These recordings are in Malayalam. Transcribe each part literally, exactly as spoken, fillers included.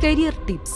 Career tips.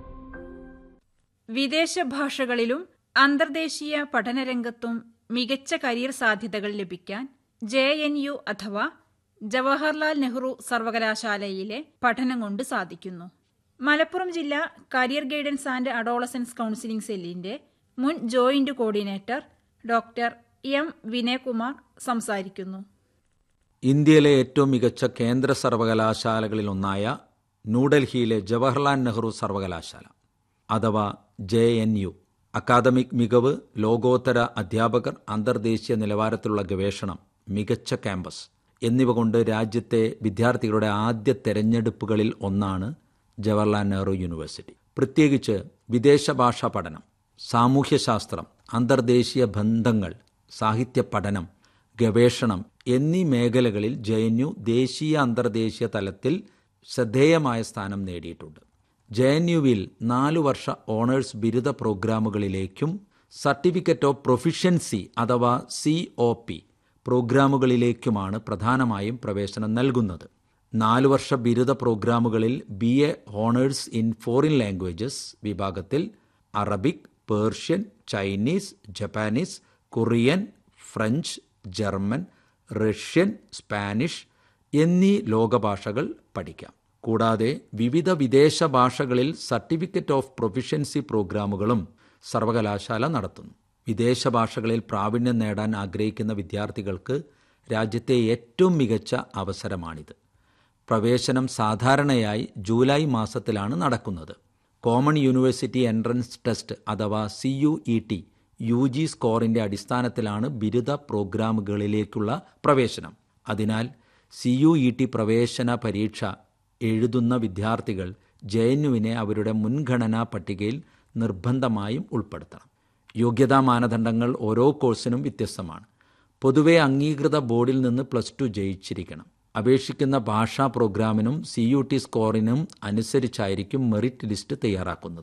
വിദേശ ഭാഷകളിലും അന്തർദേശീയ പഠനരംഗത്തും മികച്ച കരിയർ സാധ്യതകൾ ലഭിക്കാൻ ജെ എൻ യു അഥവാ ജവഹർലാൽ നെഹ്റു സർവകലാശാലയിലെ പഠനം കൊണ്ട് സാധിക്കുന്നു. മലപ്പുറം ജില്ലാ career guidance and adolescence counselling സെല്ലിന്റെ മുൻ joint coordinator doctor M Vinayakumar സംസാരിക്കുന്നു. ഇന്ത്യയിലെ ഏറ്റവും മികച്ച കേന്ദ്ര സർവകലാശാലകളിലൊന്നായ ന്യൂഡൽഹിയിലെ ജവഹർലാൽ നെഹ്റു സർവകലാശാല അഥവാ ജെ എൻ യു അക്കാദമിക് മികവ്, ലോകോത്തര അധ്യാപകർ, അന്തർദേശീയ നിലവാരത്തിലുള്ള ഗവേഷണം, മികച്ച ക്യാമ്പസ് എന്നിവ കൊണ്ട് രാജ്യത്തെ വിദ്യാർത്ഥികളുടെ ആദ്യ തെരഞ്ഞെടുപ്പുകളിൽ ഒന്നാണ് ജവഹർലാൽ നെഹ്റു യൂണിവേഴ്സിറ്റി. പ്രത്യേകിച്ച് വിദേശ ഭാഷാ പഠനം, സാമൂഹ്യശാസ്ത്രം, അന്തർദേശീയ ബന്ധങ്ങൾ, സാഹിത്യ പഠനം, ഗവേഷണം എന്നീ മേഖലകളിൽ ജെ എൻ യു ദേശീയ അന്തർദേശീയ തലത്തിൽ ശ്രദ്ധേയമായ സ്ഥാനം നേടിയിട്ടുണ്ട്. ജെ എൻ യുവിൽ നാലു വർഷ ഓണേഴ്സ് ബിരുദ പ്രോഗ്രാമുകളിലേക്കും സർട്ടിഫിക്കറ്റ് ഓഫ് പ്രൊഫിഷ്യൻസി അഥവാ സി ഒ പി പ്രോഗ്രാമുകളിലേക്കുമാണ് പ്രധാനമായും പ്രവേശനം നൽകുന്നത്. നാലു വർഷ ബിരുദ പ്രോഗ്രാമുകളിൽ B A owners in foreign languages വിഭാഗത്തിൽ Arabic, Persian, Chinese, Japanese, Korean, French, German, Russian, Spanish എന്നീ ലോകഭാഷകൾ പഠിക്കാം. കൂടാതെ വിവിധ വിദേശ ഭാഷകളിൽ സർട്ടിഫിക്കറ്റ് ഓഫ് പ്രൊഫിഷ്യൻസി പ്രോഗ്രാമുകളും സർവകലാശാല നടത്തുന്നു. വിദേശ ഭാഷകളിൽ പ്രാവീണ്യം നേടാൻ ആഗ്രഹിക്കുന്ന വിദ്യാർത്ഥികൾക്ക് രാജ്യത്തെ ഏറ്റവും മികച്ച അവസരമാണിത്. പ്രവേശനം സാധാരണയായി ജൂലൈ മാസത്തിലാണ് നടക്കുന്നത്. കോമൺ യൂണിവേഴ്സിറ്റി എൻട്രൻസ് ടെസ്റ്റ് അഥവാ C U E T U G സ്കോറിൻ്റെ അടിസ്ഥാനത്തിലാണ് ബിരുദ പ്രോഗ്രാമുകളിലേക്കുള്ള പ്രവേശനം. അതിനാൽ സി യു ഇ ടി പ്രവേശന പരീക്ഷ എഴുതുന്ന വിദ്യാർത്ഥികൾ ജെ എൻ യുവിനെ അവരുടെ മുൻഗണനാ പട്ടികയിൽ നിർബന്ധമായും ഉൾപ്പെടുത്തണം. യോഗ്യതാ മാനദണ്ഡങ്ങൾ ഓരോ കോഴ്സിനും വ്യത്യസ്തമാണ്. പൊതുവെ അംഗീകൃത ബോർഡിൽ നിന്ന് പ്ലസ് ടു ജയിച്ചിരിക്കണം. അപേക്ഷിക്കുന്ന ഭാഷാ പ്രോഗ്രാമിനും സി യു ടി സ്കോറിനും അനുസരിച്ചായിരിക്കും മെറിറ്റ് ലിസ്റ്റ് തയ്യാറാക്കുന്നത്.